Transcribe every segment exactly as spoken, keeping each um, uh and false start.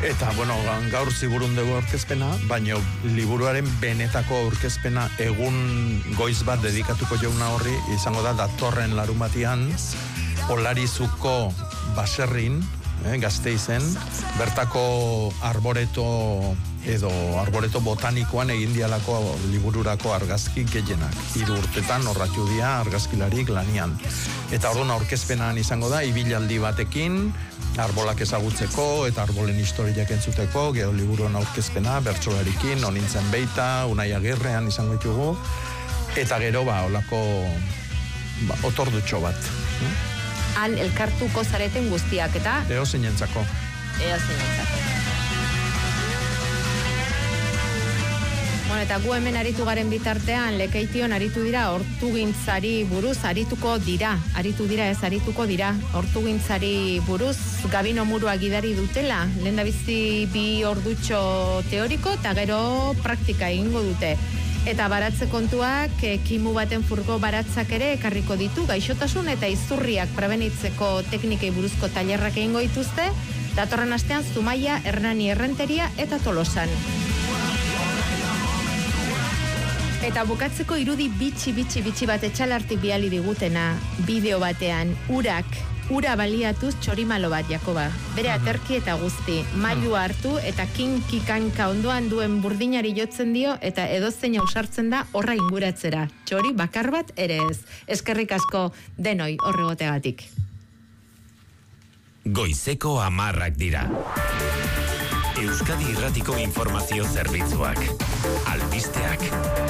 Eta, bueno, gaur ziburun dugu aurkezpena, baina liburuaren benetako aurkezpena egun goiz bat dedikatuko jauna horri, izango da datorren larunbatian, Olarizuko baserrin, eh, Gasteizen, bertako arboreto edo arboreto botanikoan egin dialako libururako argazki gehienak. Hiru urtetan horratu dira argazkilarik lanian. Eta orduan aurkezpenan izango da, ibilaldi batekin, arbolak ezagutzeko eta arbolen historiak entzuteko, geoliburuan aurkezpena, bertsolarikin, onintzen beita, Unai Agirrean izango ditugu, eta gero, ba, olako ba, otordutxo bat. Han elkartuko zareten guztiak, eta? Eo zinentzako. Eo zinentzako. Bueno, eta gu hemen aritu garen bitartean, Lekeition aritu dira, hortugintzari buruz, arituko dira, aritu dira ez, arituko dira, hortugintzari buruz, Gabino Murua gidari dutela, lehendabizi bi ordutxo teoriko, eta gero praktika egingo dute. Eta baratze kontuak, kimu baten furgo baratzak ere ekarriko ditu, gaixotasun eta izurriak prebenitzeko teknikei buruzko tailerrak egingo dituzte, datorren astean Zumaia, Hernani Errenteria eta Tolosan. Eta bukatzeko irudi bitxi, bitxi, bitxi bat etxalartik biali digutena, bideo batean, urak, ura baliatuz txorimalo bat, Jakoba. Bere aterki eta guzti, mailua hartu eta kinkikanka ondoan duen burdinari jotzen dio eta edozein ausartzen da horra inguratzera. Txori bakar bat ere ez. Eskerrik asko denoi horregotegatik. Goizeko amarrak dira. Euskadi Irratiko Informazio Zerbitzuak. Albisteak.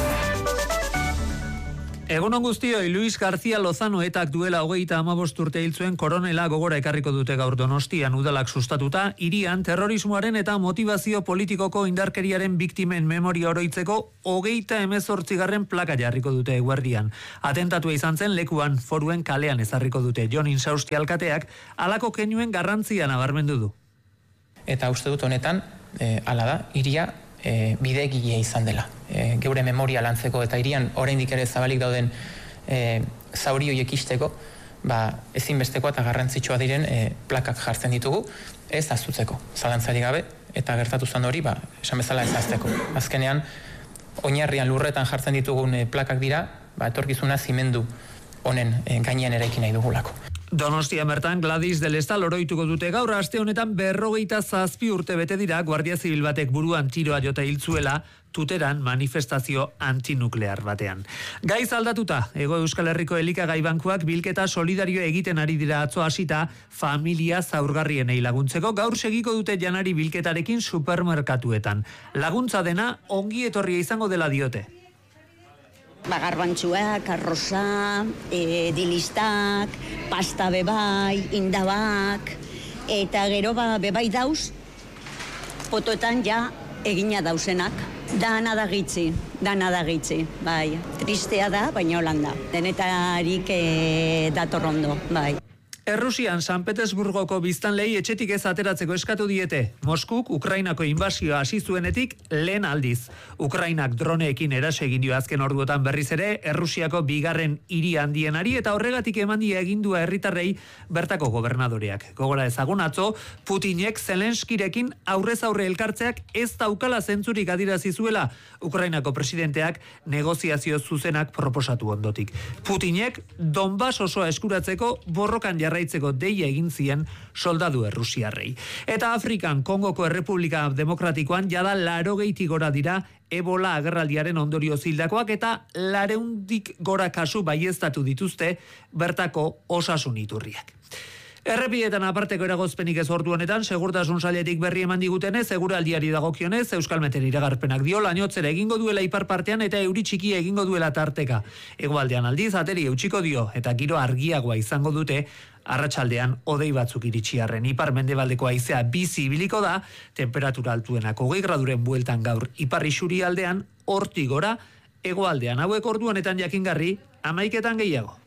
Egunon guztioi, Luis García Lozano etak duela hogeita hamabost urte hil zuen koronela gogora ekarriko dute gaur Donostian udalak sustatuta, hirian terrorismoaren eta motivazio politikoko indarkeriaren biktimen memoria oroitzeko hogeita hemezortzigarren plaka jarriko dute eguerdian. Atentatua izan zen lekuan Foruen kalean ezarriko dute. Jon Insausti alkateak halako keinuen garrantzia nabarmendu du. Eta uste dut honetan, e, hala da, hiria e, bidegile izan dela. E, geure memoria lantzeko eta hirian oraindik ere zabalik dauden e, zauri horiek ikisteko, ba, ezinbestekoa eta garrantzitsua diren e, plakak jartzen ditugu, ez ahaztutzeko, zalantzari gabe, eta gertatu zen hori, ba, esan bezala ez ahazteko. Azkenean, oinarrian lurretan jartzen ditugun e, plakak dira, ba, etorkizuna zimendu honen e, gainean eraiki nahi dugulako. Donostia bertan Gladys del Estal oroituko dute gaur aste honetan berrogeita zazpi urte bete dira Guardia Zibil batek buruan tiroa jota hiltzuela Tuteran manifestazio antinuklear batean. Gaiz aldatuta, Hego Euskal Herriko elikagai bankuak bilketa solidario egiten ari dira atzo hasita familia zaurgarrienei laguntzeko gaur segiko dute janari bilketarekin supermerkatuetan. Laguntza dena ongi etorria izango dela diote. Bagarbantzuak, arroza, e, dilistak, pasta bebai, indabak, eta gero ba, bebai dauz, potoetan ja egina dauzenak. Dana da gitzi, dana da gitzi, bai. Tristea da, baina holanda. Denetarik e, datorrondo, bai. Errusian San Petersburgoko biztanlei etxetik ez ateratzeko eskatu diete. Moskuk Ukrainako inbasioa hasi zuenetik lehen aldiz. Ukrainak droneekin eraso egin dio azken orduotan berriz ere Errusiako bigarren hiri handienari eta horregatik eman die egindua herritarrei bertako gobernadoreak. Gogora ezagun atzo, Putinek Zelenskirekin aurrez aurre elkartzeak ez daukala zentzurik adierazi zuela Ukrainako presidenteak negoziazio zuzenak proposatu ondotik. Putinek Donbas osoa eskuratzeko borrokan jarraitzeko deia egin zien soldadu errusiarrei. Eta Afrikan Kongoko Errepublika Demokratikoan jada laurogeitik gora dira Ebola agerraldiaren ondorio zildakoak eta lareundik gora kasu baieztatu dituzte bertako osasun iturriak. Errepidetan aparteko eragozpenik ez ordu honetan, segurtasun sailetik berri eman digutenez, eguraldiari dagokionez, Euskalmeten iragarpenak dio, lainotzera egingo duela ipar partean eta euri txiki egingo duela tarteka. Hegoaldean aldiz, ateri eutxiko dio, eta giro argiagoa izango dute, arratsaldean hodei batzuk iritsiarren. Ipar mendebaldeko haizea bizi ibiliko da, temperatura altuenak hogei graduren bueltan gaur ipar isuri aldean, hortik gora, hegoaldean hauek ordu honetan jakingarri, hamaiketan gehiago.